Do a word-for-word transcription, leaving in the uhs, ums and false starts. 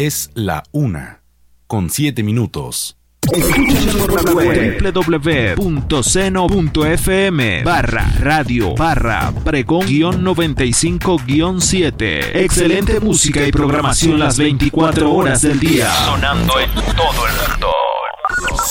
Es la una, con siete minutos. w w w punto seno punto f m barra radio barra pregón guión noventa y cinco guión siete. Excelente música y programación las veinticuatro horas del día. Sonando en todo el mundo.